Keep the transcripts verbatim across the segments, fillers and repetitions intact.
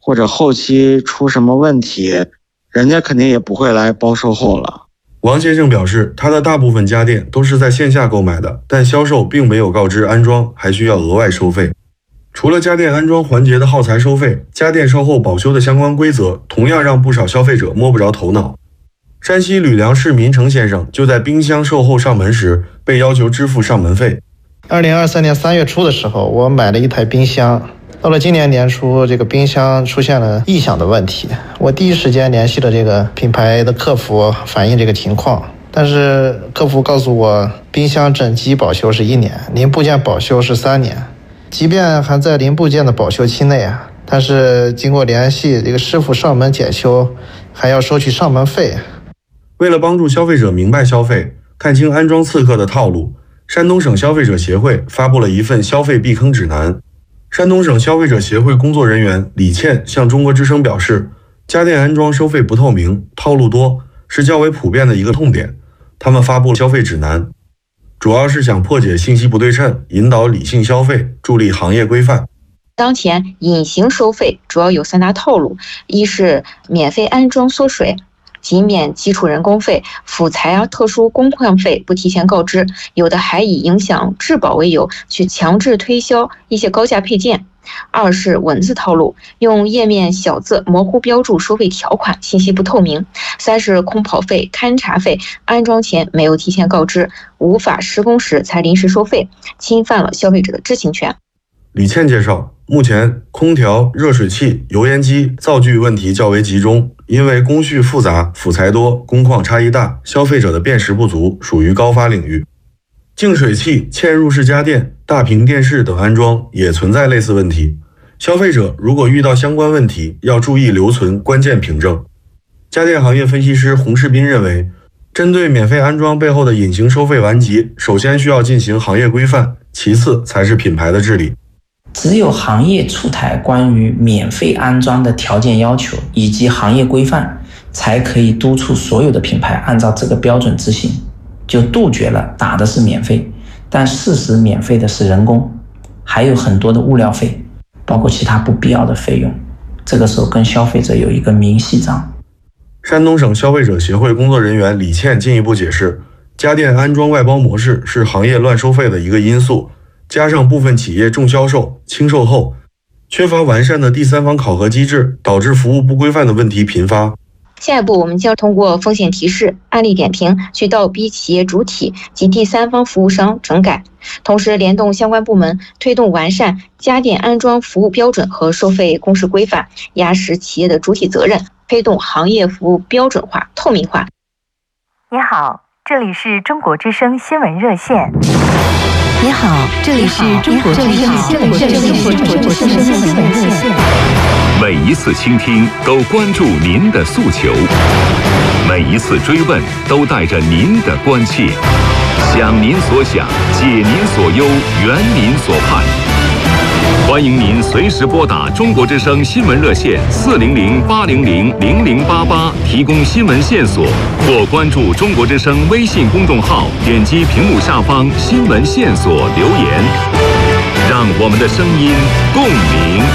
或者后期出什么问题，人家肯定也不会来包售后了。 王先生表示，他的大部分家电都是在线下购买的，但销售并没有告知安装还需要额外收费。除了家电安装环节的耗材收费，家电售后保修的相关规则同样让不少消费者摸不着头脑。山西吕梁市民程先生就在冰箱售后上门时被要求支付上门费。 二零二三年三月初的时候，我买了一台冰箱，到了今年年初，这个冰箱出现了异响的问题，我第一时间联系了这个品牌的客服反映这个情况，但是客服告诉我，冰箱整机保修是一年，零部件保修是三年。即便还在零部件的保修期内啊，但是经过联系这个师傅上门检修，还要收取上门费。 为了帮助消费者明白消费，看清安装刺客的套路，山东省消费者协会发布了一份消费避坑指南。山东省消费者协会工作人员李倩向中国之声表示，家电安装收费不透明、套路多是较为普遍的一个痛点。他们发布消费指南，主要是想破解信息不对称，引导理性消费，助力行业规范。 当前隐形收费主要有三大套路，一是免费安装缩水，仅免基础人工费，辅材啊、特殊工况费不提前告知，有的还以影响质保为由去强制推销一些高价配件。二是文字套路，用页面小字模糊标注收费条款，信息不透明。三是空跑费、勘察费，安装前没有提前告知，无法施工时才临时收费，侵犯了消费者的知情权。 李倩介绍，目前空调、热水器、油烟机灶具问题较为集中，因为工序复杂、辅材多、工况差异大，消费者的辨识不足，属于高发领域。净水器、嵌入式家电、大屏电视等安装也存在类似问题。消费者如果遇到相关问题，要注意留存关键凭证。家电行业分析师洪世斌认为，针对免费安装背后的隐形收费顽疾，首先需要进行行业规范，其次才是品牌的治理。 只有行业出台关于免费安装的条件要求以及行业规范，才可以督促所有的品牌按照这个标准执行，就杜绝了打的是免费，但事实免费的是人工，还有很多的物料费，包括其他不必要的费用，这个时候跟消费者有一个明细账。 山东省消费者协会工作人员李倩进一步解释，家电安装外包模式是行业乱收费的一个因素，加上部分企业重销售、轻售后，缺乏完善的第三方考核机制，导致服务不规范的问题频发。 下一步，我们将通过风险提示、案例点评，去倒逼企业主体及第三方服务商整改，同时联动相关部门，推动完善家电安装服务标准和收费公示规范，压实企业的主体责任，推动行业服务标准化、透明化。 你好，这里是中国之声新闻热线。 你好，这里是中国之声新闻热线。 每一次倾听都关注您的诉求，每一次追问都带着您的关切，想您所想，解您所忧，圆您所盼。欢迎您随时拨打中国之声新闻热线四零零八零零零零八八提供新闻线索，或关注中国之声微信公众号，点击屏幕下方新闻线索留言，让我们的声音共鸣。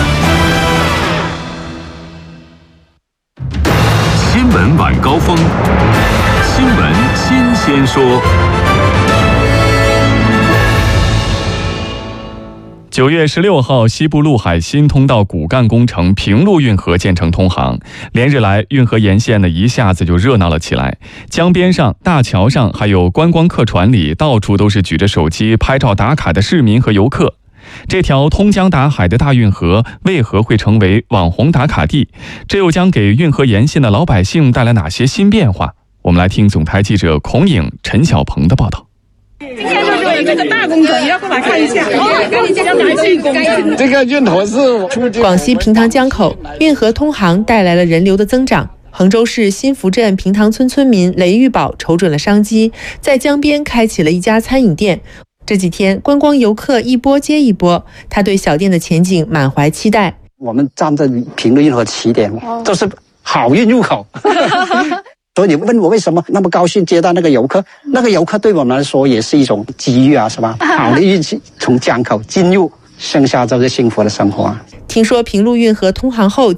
新闻晚高峰，新闻新鲜说。 九月十六号，西部陆海新通道骨干工程平陆运河建成通航，连日来运河沿线呢一下子就热闹了起来，江边上、大桥上，还有观光客船里，到处都是举着手机拍照打卡的市民和游客。这条通江达海的大运河为何会成为网红打卡地？这又将给运河沿线的老百姓带来哪些新变化？我们来听总台记者孔颖、陈小鹏的报道。 今天就是这个大工程，要过来看一下。赶紧介绍哪些工程？ 这个运河是广西平塘江口运河通航带来了人流的增长。衡州市新福镇平塘村村民雷玉宝瞅准了商机，在江边开启了一家餐饮店。这几天观光游客一波接一波，他对小店的前景满怀期待。 我们站在平陆运河起点，都是好运入口。所以你问我为什么那么高兴接待那个游客，那个游客对我们来说也是一种机遇啊，是吧？好的运气从江口进入，剩下就是幸福的生活啊。 听说平陆运河通航后，